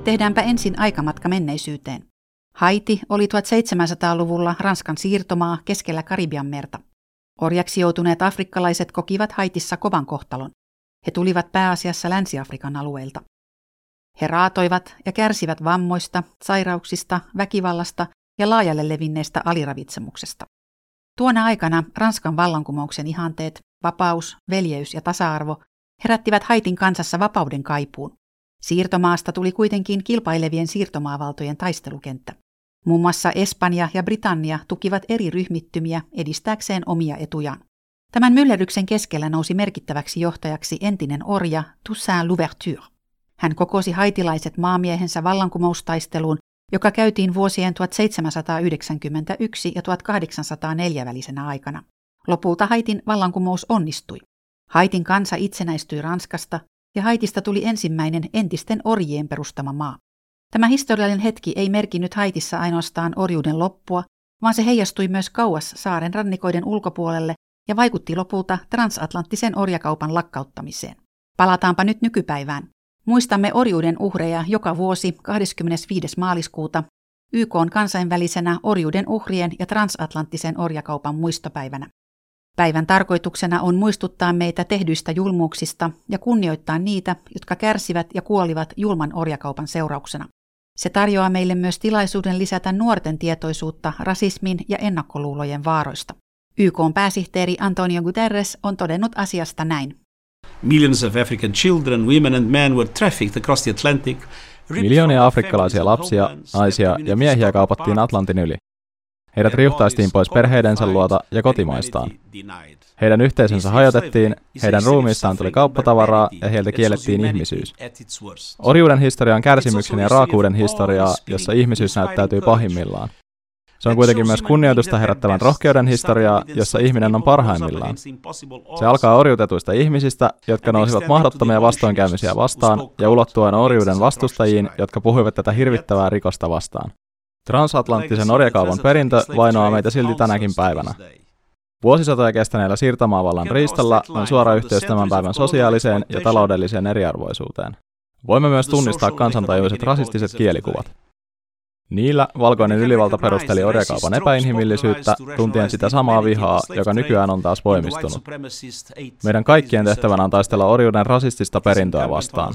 tehdäänpä ensin aikamatka menneisyyteen. Haiti oli 1700-luvulla Ranskan siirtomaa keskellä Karibianmerta. Orjaksi joutuneet afrikkalaiset kokivat Haitissa kovan kohtalon. He tulivat pääasiassa Länsi-Afrikan alueilta. He raatoivat ja kärsivät vammoista, sairauksista, väkivallasta ja laajalle levinneestä aliravitsemuksesta. Tuona aikana Ranskan vallankumouksen ihanteet, vapaus, veljeys ja tasa-arvo herättivät Haitin kansassa vapauden kaipuun. Siirtomaasta tuli kuitenkin kilpailevien siirtomaavaltojen taistelukenttä. Muun muassa Espanja ja Britannia tukivat eri ryhmittymiä edistääkseen omia etujaan. Tämän myllerryksen keskellä nousi merkittäväksi johtajaksi entinen orja Toussaint Louverture. Hän kokosi haitilaiset maamiehensä vallankumoustaisteluun, joka käytiin vuosien 1791 ja 1804 välisenä aikana. Lopulta Haitin vallankumous onnistui. Haitin kansa itsenäistyi Ranskasta ja Haitista tuli ensimmäinen entisten orjien perustama maa. Tämä historiallinen hetki ei merkinnyt Haitissa ainoastaan orjuuden loppua, vaan se heijastui myös kauas saaren rannikoiden ulkopuolelle ja vaikutti lopulta transatlanttisen orjakaupan lakkauttamiseen. Palataanpa nyt nykypäivään. Muistamme orjuuden uhreja joka vuosi 25. maaliskuuta YK:n kansainvälisenä orjuuden uhrien ja transatlanttisen orjakaupan muistopäivänä. Päivän tarkoituksena on muistuttaa meitä tehdyistä julmuuksista ja kunnioittaa niitä, jotka kärsivät ja kuolivat julman orjakaupan seurauksena. Se tarjoaa meille myös tilaisuuden lisätä nuorten tietoisuutta rasismin ja ennakkoluulojen vaaroista. YK:n pääsihteeri Antonio Guterres on todennut asiasta näin. Millions of African children, women and men were trafficked across the Atlantic. Miljoonia afrikkalaisia lapsia, naisia ja miehiä kaupattiin Atlantin yli. Heidät riuhtaistiin pois perheidensä luota ja kotimaistaan. Heidän yhteisönsä hajotettiin, heidän ruumiistaan tuli kauppatavaraa ja heiltä kiellettiin ihmisyys. Orjuuden historia on kärsimyksen ja raakuuden historiaa, jossa ihmisyys näyttäytyy pahimmillaan. Se on kuitenkin myös kunnioitusta herättävän rohkeuden historiaa, jossa ihminen on parhaimmillaan. Se alkaa orjutetuista ihmisistä, jotka nousivat mahdottomia vastoinkäymisiä vastaan ja ulottuen orjuuden vastustajiin, jotka puhuivat tätä hirvittävää rikosta vastaan. Transatlanttisen orjakaupan perintö vainoaa meitä silti tänäkin päivänä. Vuosisatoja kestäneellä siirtomaavallan riistalla on suora yhteys tämän päivän sosiaaliseen ja taloudelliseen eriarvoisuuteen. Voimme myös tunnistaa kansantajuiset rasistiset kielikuvat. Niillä valkoinen ylivalta perusteli orjakaupan epäinhimillisyyttä, tuntien sitä samaa vihaa, joka nykyään on taas voimistunut. Meidän kaikkien tehtävänä on taistella orjuuden rasistista perintöä vastaan.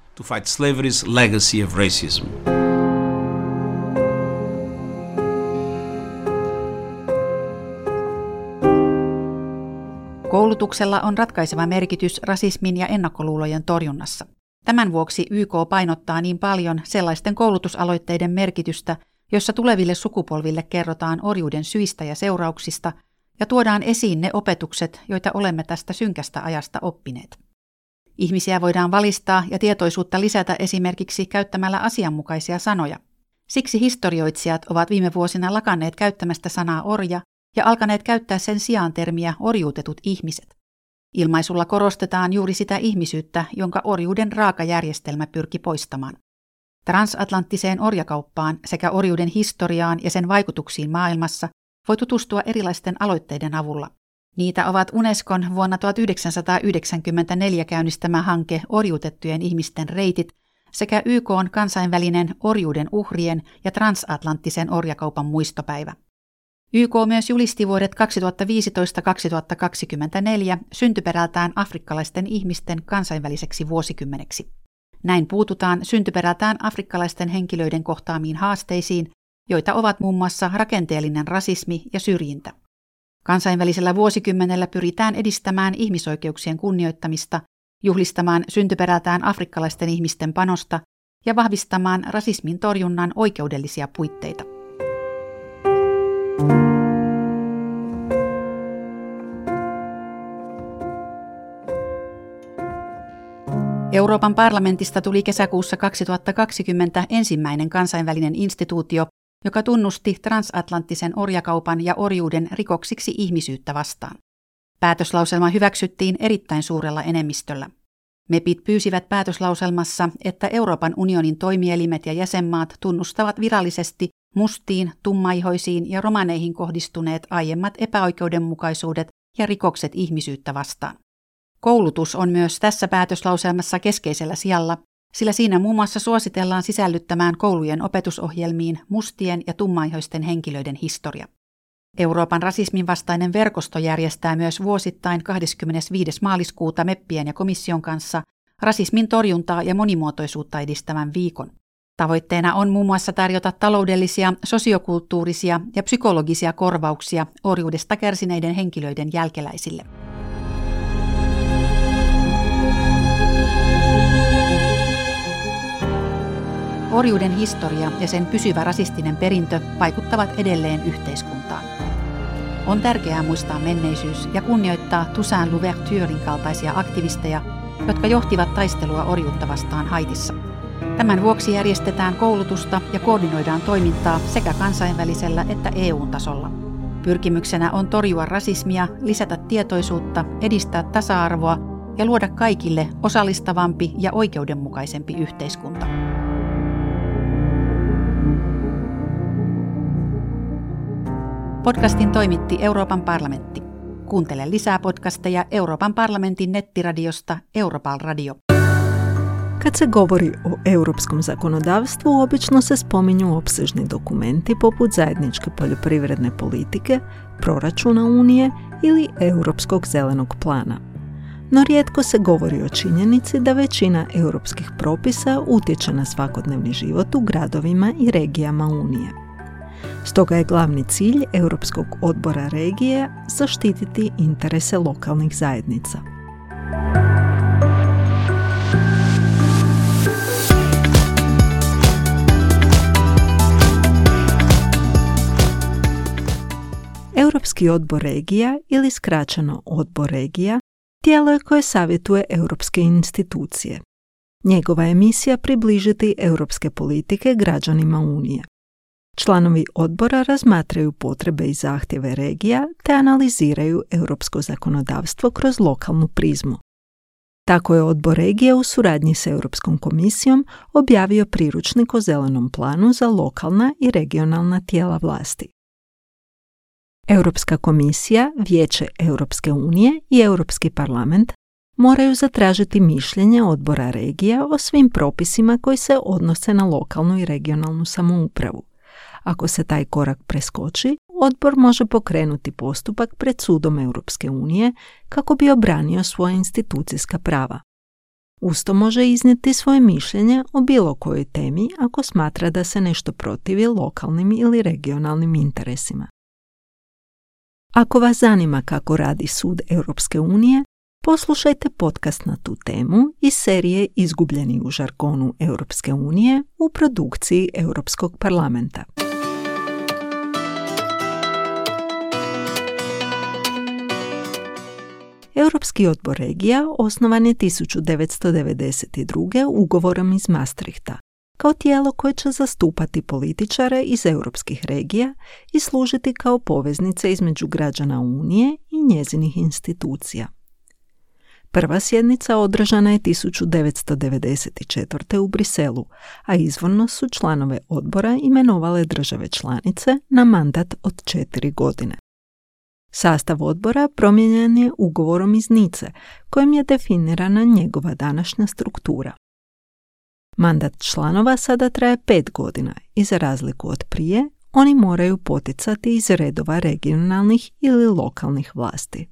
Koulutuksella on ratkaiseva merkitys rasismin ja ennakkoluulojen torjunnassa. Tämän vuoksi YK painottaa niin paljon sellaisten koulutusaloitteiden merkitystä, jossa tuleville sukupolville kerrotaan orjuuden syistä ja seurauksista ja tuodaan esiin ne opetukset, joita olemme tästä synkästä ajasta oppineet. Ihmisiä voidaan valistaa ja tietoisuutta lisätä esimerkiksi käyttämällä asianmukaisia sanoja. Siksi historioitsijat ovat viime vuosina lakanneet käyttämästä sanaa orja ja alkaneet käyttää sen sijaan termiä orjuutetut ihmiset. Ilmaisulla korostetaan juuri sitä ihmisyyttä, jonka orjuuden raaka järjestelmä pyrki poistamaan. Transatlanttiseen orjakauppaan sekä orjuuden historiaan ja sen vaikutuksiin maailmassa voi tutustua erilaisten aloitteiden avulla. Niitä ovat Unescon vuonna 1994 käynnistämä hanke Orjuutettujen ihmisten reitit sekä YK:n kansainvälinen orjuuden uhrien ja transatlanttisen orjakaupan muistopäivä. YK myös julisti vuodet 2015-2024 syntyperältään afrikkalaisten ihmisten kansainväliseksi vuosikymmeneksi. Näin puututaan syntyperältään afrikkalaisten henkilöiden kohtaamiin haasteisiin, joita ovat muun muassa rakenteellinen rasismi ja syrjintä. Kansainvälisellä vuosikymmenellä pyritään edistämään ihmisoikeuksien kunnioittamista, juhlistamaan syntyperältään afrikkalaisten ihmisten panosta ja vahvistamaan rasismin torjunnan oikeudellisia puitteita. Euroopan parlamentista tuli kesäkuussa 2020 ensimmäinen kansainvälinen instituutio, joka tunnusti transatlanttisen orjakaupan ja orjuuden rikoksiksi ihmisyyttä vastaan. Päätöslauselma hyväksyttiin erittäin suurella enemmistöllä. MEPit pyysivät päätöslauselmassa, että Euroopan unionin toimielimet ja jäsenmaat tunnustavat virallisesti mustiin, tummaihoisiin ja romaneihin kohdistuneet aiemmat epäoikeudenmukaisuudet ja rikokset ihmisyyttä vastaan. Koulutus on myös tässä päätöslauselmassa keskeisellä sijalla, sillä siinä muun muassa suositellaan sisällyttämään koulujen opetusohjelmiin mustien ja tummaihoisten henkilöiden historia. Euroopan rasismin vastainen verkosto järjestää myös vuosittain 25. maaliskuuta meppien ja komission kanssa rasismin torjuntaa ja monimuotoisuutta edistävän viikon. Tavoitteena on muun muassa tarjota taloudellisia, sosiokulttuurisia ja psykologisia korvauksia orjuudesta kärsineiden henkilöiden jälkeläisille. Orjuuden historia ja sen pysyvä rasistinen perintö vaikuttavat edelleen yhteiskuntaan. On tärkeää muistaa menneisyys ja kunnioittaa Toussaint Louverturen kaltaisia aktivisteja, jotka johtivat taistelua orjuutta vastaan Haitissa. Tämän vuoksi järjestetään koulutusta ja koordinoidaan toimintaa sekä kansainvälisellä että EU-tasolla. Pyrkimyksenä on torjua rasismia, lisätä tietoisuutta, edistää tasa-arvoa ja luoda kaikille osallistavampi ja oikeudenmukaisempi yhteiskunta. Podcastin toimitti Euroopan parlamentti. Kuuntele lisää podcasteja Euroopan parlamentin nettiradiosta Europal Radio. Kad se govori o europskom zakonodavstvu, obično se spominju opsežni dokumenti poput zajedničke poljoprivredne politike, proračuna Unije ili Europskog zelenog plana. No rijetko se govori o činjenici da većina europskih propisa utječe na svakodnevni život u gradovima i regijama Unije. Stoga je glavni cilj Europskog odbora regije zaštititi interese lokalnih zajednica. Europski odbor regija ili skraćeno odbor regija tijelo je koje savjetuje europske institucije. Njegova je misija približiti europske politike građanima Unije. Članovi odbora razmatraju potrebe i zahtjeve regija te analiziraju europsko zakonodavstvo kroz lokalnu prizmu. Tako je odbor regije u suradnji s Europskom komisijom objavio priručnik o zelenom planu za lokalna i regionalna tijela vlasti. Europska komisija, Vijeće Europske unije i Europski parlament moraju zatražiti mišljenje odbora regija o svim propisima koji se odnose na lokalnu i regionalnu samoupravu. Ako se taj korak preskoči, odbor može pokrenuti postupak pred sudom Europske unije kako bi obranio svoja institucijska prava. Usto može iznijeti svoje mišljenje o bilo kojoj temi ako smatra da se nešto protivi lokalnim ili regionalnim interesima. Ako vas zanima kako radi Sud Europske unije, poslušajte podcast na tu temu iz serije Izgubljeni u žargonu Europske unije u produkciji Europskog parlamenta. Europski odbor regija osnovan je 1992. ugovorom iz Maastrichta, kao tijelo koje će zastupati političare iz europskih regija i služiti kao poveznice između građana Unije i njezinih institucija. Prva sjednica održana je 1994. u Briselu, a izvorno su članove odbora imenovale države članice na mandat od 4 godine. Sastav odbora promijenjen je ugovorom iz Nice, kojim je definirana njegova današnja struktura. Mandat članova sada traje 5 godina i za razliku od prije, oni moraju poticati iz redova regionalnih ili lokalnih vlasti.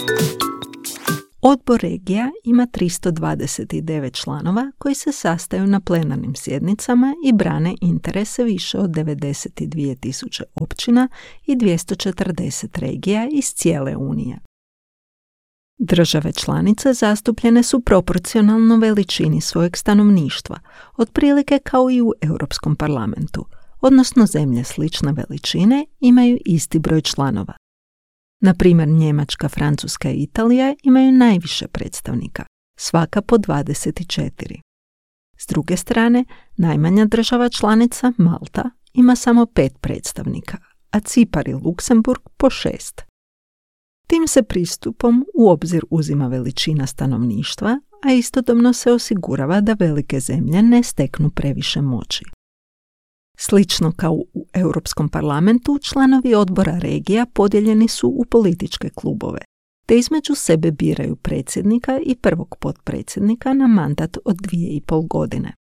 Odbor regija ima 329 članova koji se sastaju na plenarnim sjednicama i brane interese više od 92.000 općina i 240 regija iz cijele Unije. Države članice zastupljene su proporcionalno veličini svojeg stanovništva, otprilike kao i u Europskom parlamentu, odnosno zemlje slične veličine imaju isti broj članova. Na primjer, Njemačka, Francuska i Italija imaju najviše predstavnika, svaka po 24. S druge strane, najmanja država članica, Malta, ima samo 5 predstavnika, a Cipar i Luksemburg po 6. Tim se pristupom u obzir uzima veličina stanovništva, a istodobno se osigurava da velike zemlje ne steknu previše moći. Slično kao u Europskom parlamentu, članovi odbora regija podijeljeni su u političke klubove, te između sebe biraju predsjednika i prvog potpredsjednika na mandat od 2,5 godine.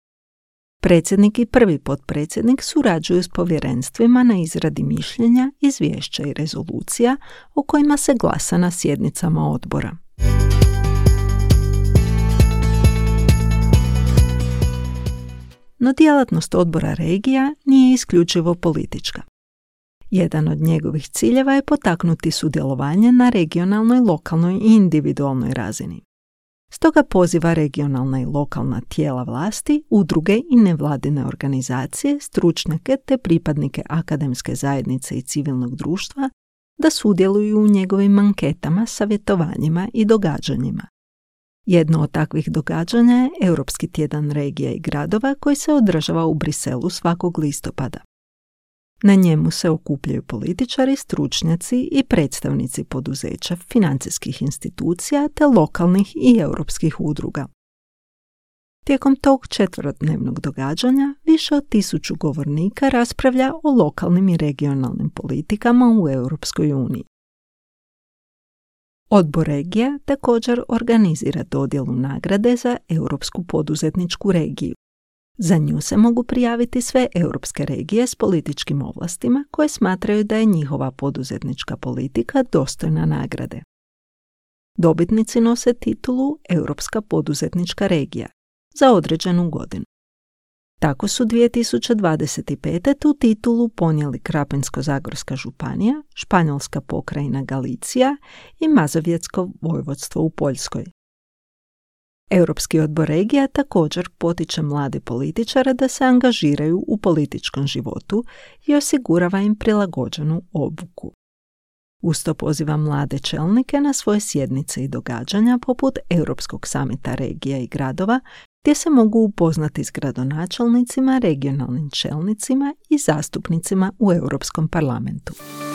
Predsjednik i prvi potpredsjednik surađuju s povjerenstvima na izradi mišljenja, izvješća i rezolucija o kojima se glasa na sjednicama odbora. No djelatnost odbora regija nije isključivo politička. Jedan od njegovih ciljeva je potaknuti sudjelovanje na regionalnoj, lokalnoj i individualnoj razini. Stoga poziva regionalna i lokalna tijela vlasti, udruge i nevladine organizacije, stručnjake te pripadnike akademske zajednice i civilnog društva da sudjeluju u njegovim anketama, savjetovanjima i događanjima. Jedno od takvih događanja je Europski tjedan regija i gradova koji se održava u Briselu svakog listopada. Na njemu se okupljaju političari, stručnjaci i predstavnici poduzeća, financijskih institucija te lokalnih i europskih udruga. Tijekom tog 4-dnevnog događanja više od 1000 govornika raspravlja o lokalnim i regionalnim politikama u Europskoj uniji. Odbor regija također organizira dodjelu nagrade za Europsku poduzetničku regiju. Za nju se mogu prijaviti sve europske regije s političkim ovlastima koje smatraju da je njihova poduzetnička politika dostojna nagrade. Dobitnici nose titulu Europska poduzetnička regija za određenu godinu. Tako su 2025. tu titulu ponijeli Krapinsko-zagorska županija, Španjolska pokrajina Galicija i Mazovjetsko vojvodstvo u Poljskoj. Europski odbor regija također potiče mlade političare da se angažiraju u političkom životu i osigurava im prilagođenu obuku. Uz to poziva mlade čelnike na svoje sjednice i događanja poput Europskog samita regija i gradova, gdje se mogu upoznati s gradonačelnicima, regionalnim čelnicima i zastupnicima u Europskom parlamentu.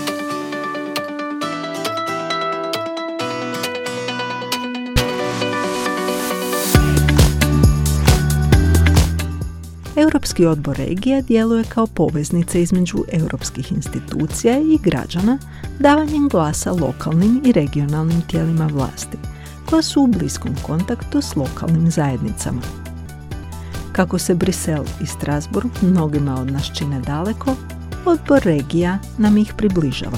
Europski odbor regija djeluje kao poveznica između europskih institucija i građana davanjem glasa lokalnim i regionalnim tijelima vlasti, koja su u bliskom kontaktu s lokalnim zajednicama. Kako se Brisel i Strasbourg mnogima od nas čine daleko, odbor regija nam ih približava.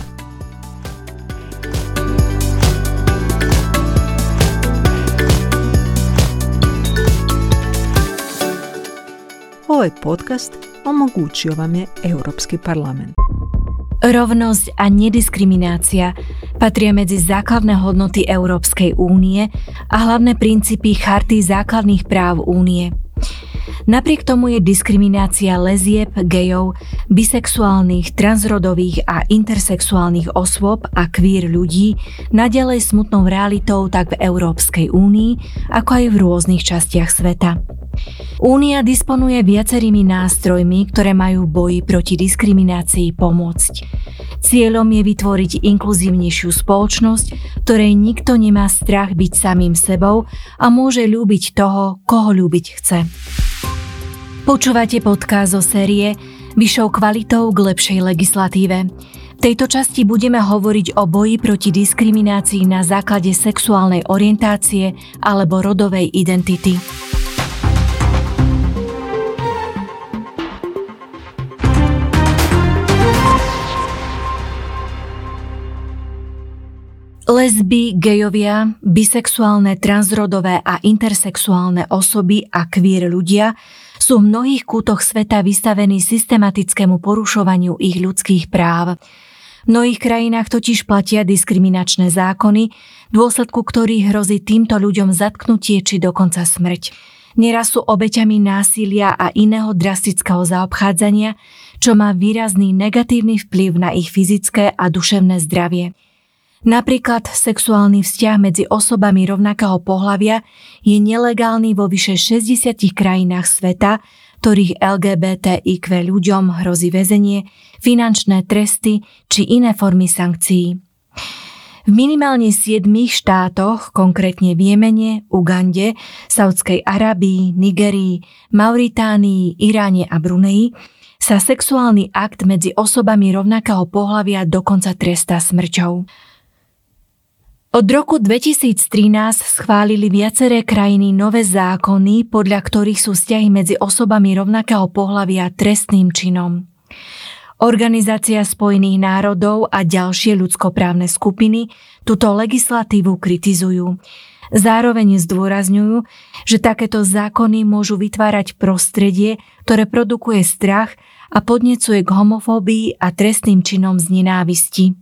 Ovaj podcast omogućio vam je Europski parlament. Rovnosť a nediskriminácia patria medzi základné hodnoty Európskej únie a hlavné princípy Charty základných práv únie. Napriek tomu je diskriminácia lezieb, gejov, bisexuálnych, transrodových a intersexuálnych osôb a queer ľudí naďalej smutnou realitou tak v Európskej únii, ako aj v rôznych častiach sveta. Únia disponuje viacerými nástrojmi, ktoré majú v boji proti diskriminácii pomôcť. Cieľom je vytvoriť inkluzívnejšiu spoločnosť, ktorej nikto nemá strach byť samým sebou a môže ľúbiť toho, koho ľúbiť chce. Počúvate podcast zo série Vyššou kvalitou k lepšej legislatíve. V tejto časti budeme hovoriť o boji proti diskriminácii na základe sexuálnej orientácie alebo rodovej identity. Lesby, gejovia, bisexuálne, transrodové a intersexuálne osoby a queer ľudia sú v mnohých kútoch sveta vystavení systematickému porušovaniu ich ľudských práv. V mnohých krajinách totiž platia diskriminačné zákony, v dôsledku ktorých hrozí týmto ľuďom zatknutie či dokonca smrť. Neraz sú obeťami násilia a iného drastického zaobchádzania, čo má výrazný negatívny vplyv na ich fyzické a duševné zdravie. Napríklad sexuálny vzťah medzi osobami rovnakého pohlavia je nelegálny vo vyše 60 krajinách sveta, ktorých LGBTIQ ľuďom hrozí väzenie, finančné tresty či iné formy sankcií. V minimálne 7 štátoch, konkrétne v Jemene, Ugande, Saudskej Arábii, Nigerii, Mauritánii, Iráne a Bruneji sa sexuálny akt medzi osobami rovnakého pohlavia dokonca trestá smrťou. Od roku 2013 schválili viaceré krajiny nové zákony, podľa ktorých sú vzťahy medzi osobami rovnakého pohlavia trestným činom. Organizácia Spojených národov a ďalšie ľudskoprávne skupiny túto legislatívu kritizujú. Zároveň zdôrazňujú, že takéto zákony môžu vytvárať prostredie, ktoré produkuje strach a podnecuje k homofóbii a trestným činom z nenávisti.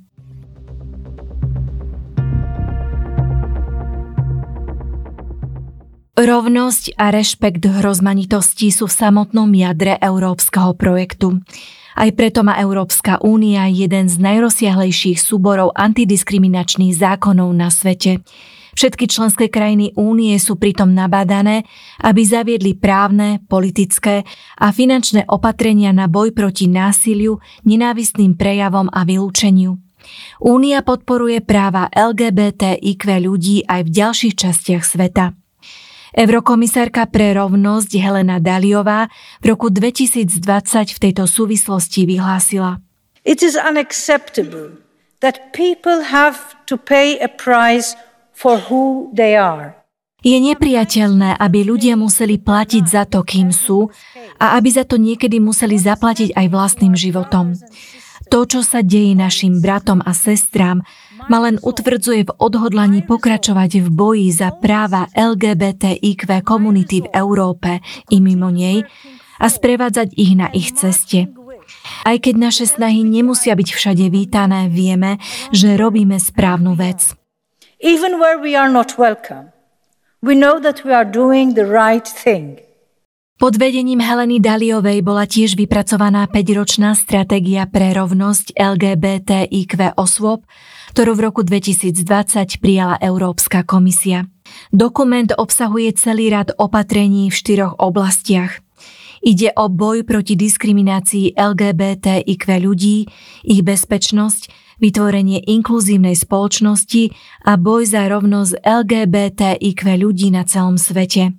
Rovnosť a rešpekt k rozmanitosti sú v samotnom jadre európskeho projektu. Aj preto má Európska únia jeden z najrozsiahlejších súborov antidiskriminačných zákonov na svete. Všetky členské krajiny únie sú pritom nabádané, aby zaviedli právne, politické a finančné opatrenia na boj proti násiliu, nenávistným prejavom a vylúčeniu. Únia podporuje práva LGBTIQ ľudí aj v ďalších častiach sveta. Eurokomisárka pre rovnosť Helena Dalliová v roku 2020 v tejto súvislosti vyhlásila: It is unacceptable that people have to pay a price for who they are. Je nepriateľné, aby ľudia museli platiť za to, kým sú, a aby za to niekedy museli zaplatiť aj vlastným životom. To, čo sa deje našim bratom a sestrám, ma len utvrdzuje v odhodlaní pokračovať v boji za práva LGBTIQ komunity v Európe i mimo nej a sprevádzať ich na ich ceste. Aj keď naše snahy nemusia byť všade vítané, vieme, že robíme správnu vec. Even where we are not welcome, we know that we are doing the right thing. Pod vedením Heleny Dalliovej bola tiež vypracovaná 5-ročná stratégia pre rovnosť LGBTIQ osôb, ktorú v roku 2020 prijala Európska komisia. Dokument obsahuje celý rad opatrení v 4 oblastiach. Ide o boj proti diskriminácii LGBTIQ ľudí, ich bezpečnosť, vytvorenie inkluzívnej spoločnosti a boj za rovnosť LGBTIQ ľudí na celom svete.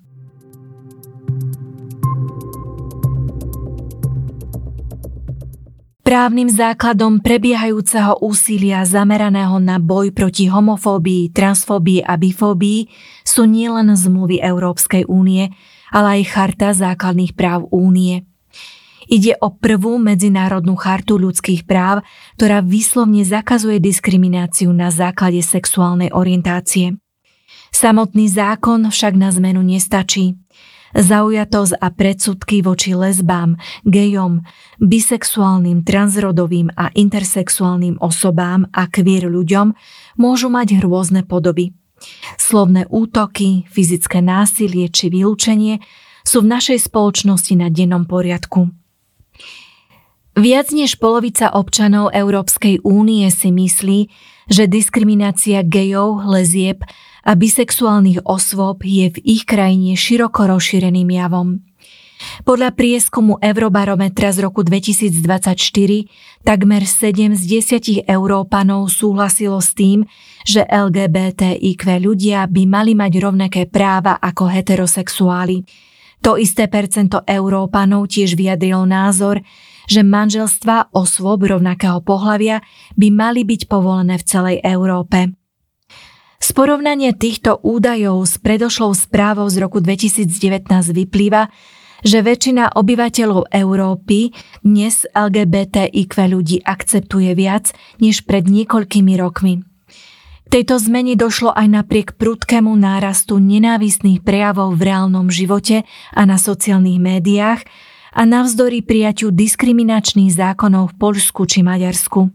Právnym základom prebiehajúceho úsilia zameraného na boj proti homofóbii, transfóbii a bifóbii sú nielen zmluvy Európskej únie, ale aj Charta základných práv únie. Ide o prvú medzinárodnú chartu ľudských práv, ktorá výslovne zakazuje diskrimináciu na základe sexuálnej orientácie. Samotný zákon však na zmenu nestačí. Zaujatosť a predsudky voči lesbám, gejom, bisexuálnym, transrodovým a intersexuálnym osobám a queer ľuďom môžu mať rôzne podoby. Slovné útoky, fyzické násilie či vylúčenie sú v našej spoločnosti na dennom poriadku. Viac než polovica občanov Európskej únie si myslí, že diskriminácia gejov, lesbieb a bisexuálnych osôb je v ich krajine široko rozšíreným javom. Podľa prieskumu Eurobarometra z roku 2024 takmer 7 z 10 Európanov súhlasilo s tým, že LGBTIQ ľudia by mali mať rovnaké práva ako heterosexuáli. To isté percento Európanov tiež vyjadrilo názor, že manželstvá osôb rovnakého pohlavia by mali byť povolené v celej Európe. Z porovnania týchto údajov s predošlou správou z roku 2019 vyplýva, že väčšina obyvateľov Európy dnes LGBTIQ ľudí akceptuje viac než pred niekoľkými rokmi. K tejto zmene došlo aj napriek prudkému nárastu nenávistných prejavov v reálnom živote a na sociálnych médiách a navzdory prijatiu diskriminačných zákonov v Poľsku či Maďarsku.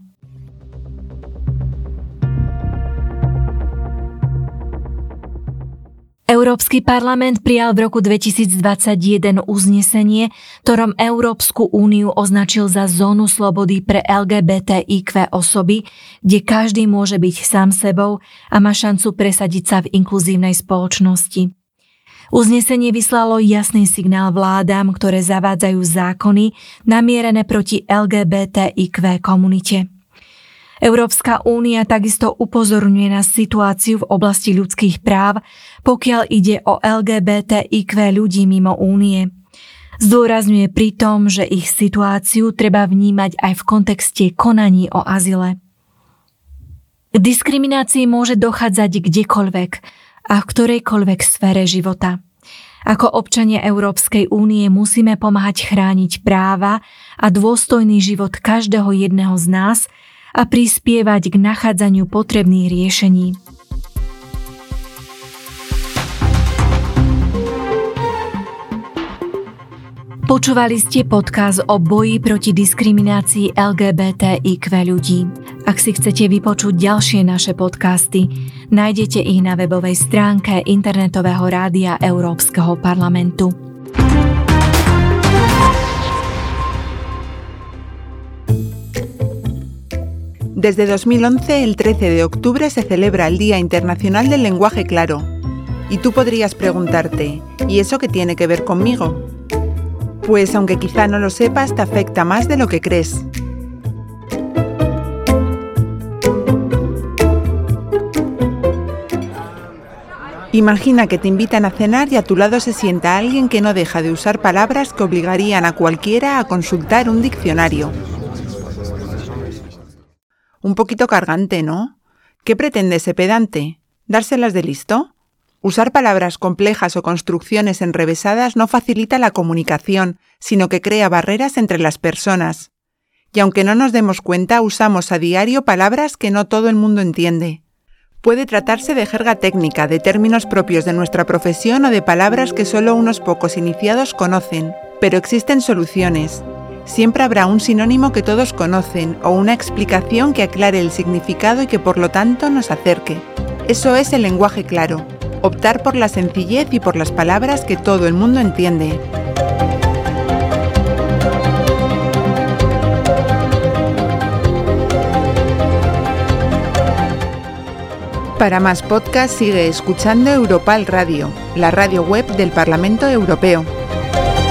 Európsky parlament prijal v roku 2021 uznesenie, ktorom Európsku úniu označil za zónu slobody pre LGBTIQ osoby, kde každý môže byť sám sebou a má šancu presadiť sa v inkluzívnej spoločnosti. Uznesenie vyslalo jasný signál vládám, ktoré zavádzajú zákony namierené proti LGBTIQ komunite. Európska únia takisto upozorňuje na situáciu v oblasti ľudských práv, pokiaľ ide o LGBTIQ ľudí mimo únie. Zdôrazňuje pritom, že ich situáciu treba vnímať aj v kontexte konaní o azyle. K diskriminácii môže dochádzať kdekoľvek a v ktorejkoľvek sfére života. Ako občania Európskej únie musíme pomáhať chrániť práva a dôstojný život každého jedného z nás a prispievať k nachádzaniu potrebných riešení. Počúvali ste podcast o boji proti diskriminácii LGBTIQ ľudí. Ak si chcete vypočuť ďalšie naše podcasty, nájdete ich na webovej stránke internetového rádia Európskeho parlamentu. Desde 2011, el 13 de octubre, se celebra el Día Internacional del Lenguaje Claro. Y tú podrías preguntarte, ¿y eso qué tiene que ver conmigo? Pues aunque quizá no lo sepas, te afecta más de lo que crees. Imagina que te invitan a cenar y a tu lado se sienta alguien que no deja de usar palabras que obligarían a cualquiera a consultar un diccionario. Un poquito cargante, ¿no? ¿Qué pretende ese pedante? ¿Dárselas de listo? Usar palabras complejas o construcciones enrevesadas no facilita la comunicación, sino que crea barreras entre las personas. Y aunque no nos demos cuenta, usamos a diario palabras que no todo el mundo entiende. Puede tratarse de jerga técnica, de términos propios de nuestra profesión o de palabras que solo unos pocos iniciados conocen, pero existen soluciones. Siempre habrá un sinónimo que todos conocen o una explicación que aclare el significado y que por lo tanto nos acerque. Eso es el lenguaje claro. Optar por la sencillez y por las palabras que todo el mundo entiende. Para más podcasts sigue escuchando Europal Radio, la radio web del Parlamento Europeo.